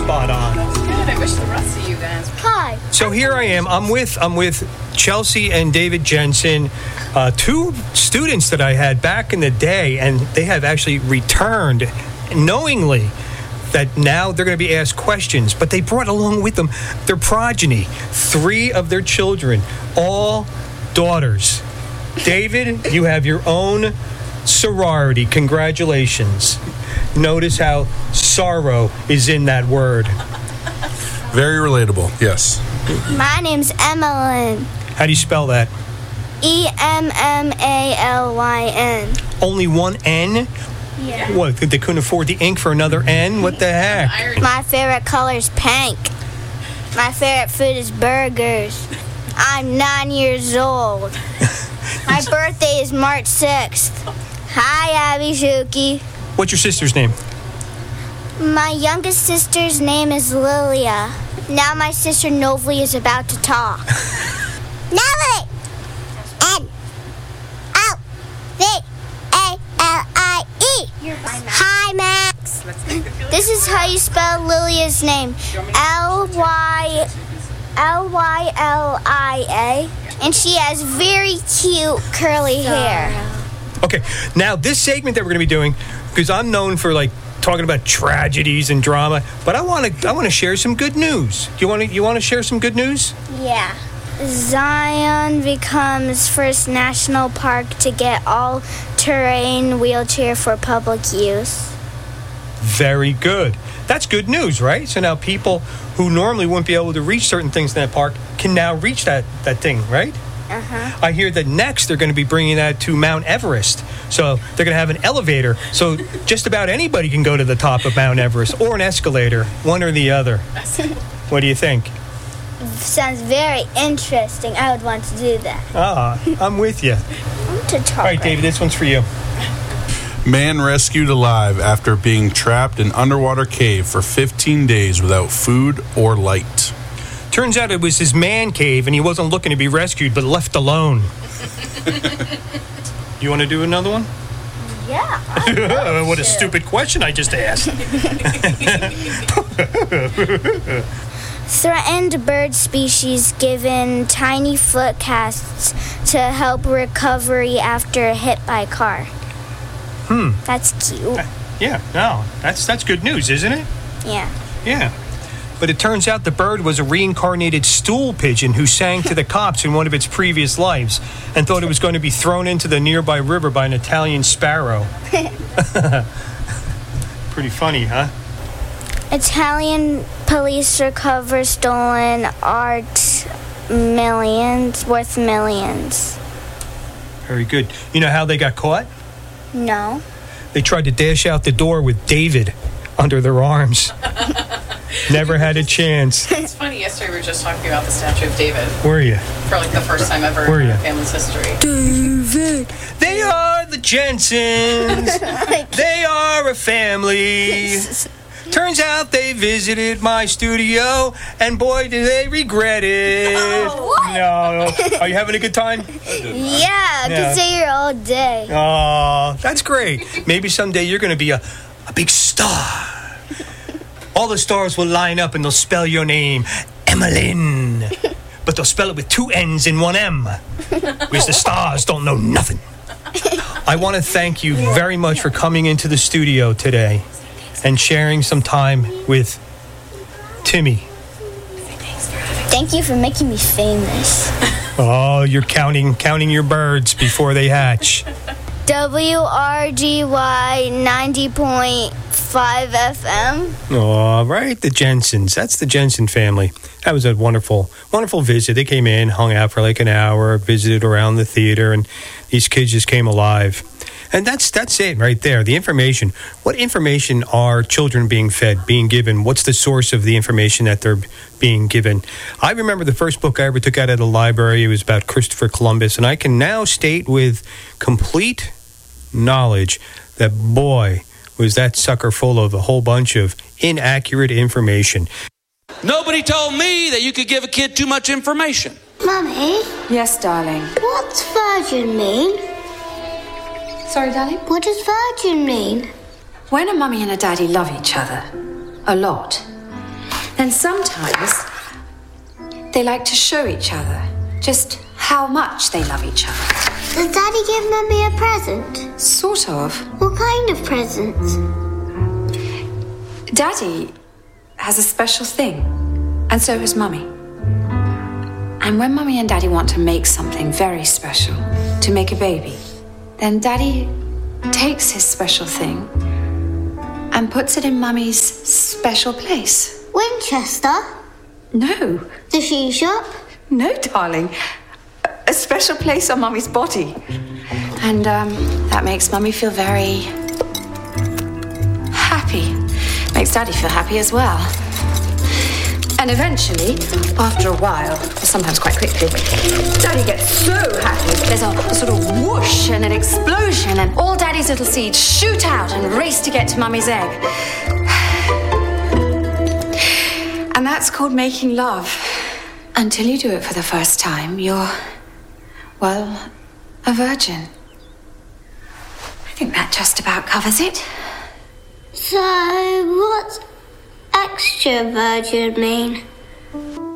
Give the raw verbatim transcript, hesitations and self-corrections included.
spot on. That's good. I wish the rest of you guys. Hi. So here I am. I'm with I'm with Chelsea and David Jensen, uh, two students that I had back in the day, and they have actually returned knowingly that now they're going to be asked questions. But they brought along with them their progeny, three of their children, all daughters. David, you have your own sorority. Congratulations. Notice how sorrow is in that word. Very relatable, yes. My name's Emmeline. How do you spell that? E M M A L Y N. Only one N? Yeah. What, they couldn't afford the ink for another N? What the heck? My favorite color is pink. My favorite food is burgers. I'm nine years old. My birthday is March sixth. Hi, Abby Shuki. What's your sister's name? My youngest sister's name is Lilia. Now my sister Novely is about to talk. Novely! N O V A L I E. Hi, Max. This is how you spell Lilia's name. L Y L Y L I A. And she has very cute curly hair. Okay, now this segment that we're going to be doing, because I'm known for like talking about tragedies and drama, but I want to I want to share some good news. Do you want to you want to share some good news? Yeah. Zion becomes first national park to get all-terrain wheelchair for public use. Very good. That's good news, right? So now people who normally wouldn't be able to reach certain things in that park can now reach that, that thing, right? Uh-huh. I hear that next they're going to be bringing that to Mount Everest. So they're going to have an elevator. So just about anybody can go to the top of Mount Everest, or an escalator, one or the other. What do you think? Sounds very interesting. I would want to do that. Ah, I'm with you. I want to talk. All right, David, this one's for you. Man rescued alive after being trapped in underwater cave for fifteen days without food or light. Turns out it was his man cave, and he wasn't looking to be rescued, but left alone. You want to do another one? Yeah. What a stupid question I just asked. Threatened bird species given tiny foot casts to help recovery after hit by car. Hmm. That's cute. Yeah, no, that's that's good news, isn't it? Yeah. Yeah. But it turns out the bird was a reincarnated stool pigeon who sang to the cops in one of its previous lives and thought it was going to be thrown into the nearby river by an Italian sparrow. Pretty funny, huh? Italian police recover stolen art millions, worth millions. Very good. You know how they got caught? No. They tried to dash out the door with David under their arms. Never had a chance. It's funny, yesterday we were just talking about the statue of David. Were you? For like the first time ever Were in you? our family's history. David. They are the Jensens. They are a family. Turns out they visited my studio, and boy, do they regret it. Oh, what? No. Are you having a good time? Yeah, I Yeah. could stay here all day. Oh, that's great. Maybe someday you're going to be a, a big star. All the stars will line up and they'll spell your name, Emmeline. But they'll spell it with two N's and one M. Because the stars don't know nothing. I want to thank you very much for coming into the studio today and sharing some time with Timmy. Thank you for making me famous. Oh, you're counting counting your birds before they hatch. W R G Y ninety point five F M. All right, the Jensens. That's the Jensen family. That was a wonderful, wonderful visit. They came in, hung out for like an hour, visited around the theater, and these kids just came alive. And that's that's it right there. The information. What information are children being fed, being given? What's the source of the information that they're being given? I remember the first book I ever took out of the library. It was about Christopher Columbus. And I can now state with complete knowledge that, boy, was that sucker full of a whole bunch of inaccurate information. Nobody told me that you could give a kid too much information. Mummy? Yes, darling. What's virgin mean? Sorry, darling? What does virgin mean? When a mummy and a daddy love each other a lot, Then sometimes they like to show each other just how much they love each other. Does Daddy give Mummy a present? Sort of. What kind of present? Daddy has a special thing, and so has Mummy. And when Mummy and Daddy want to make something very special, to make a baby, then Daddy takes his special thing and puts it in Mummy's special place. Winchester? No. The shoe shop? No, darling. A special place on Mummy's body. And um, that makes Mummy feel very happy. Makes Daddy feel happy as well. And eventually, after a while, or sometimes quite quickly, Daddy gets so happy. There's a, a sort of whoosh and an explosion, and all Daddy's little seeds shoot out and race to get to Mummy's egg. And that's called making love. Until you do it for the first time, you're, well, a virgin. I think that just about covers it. So, what's extra virgin mean?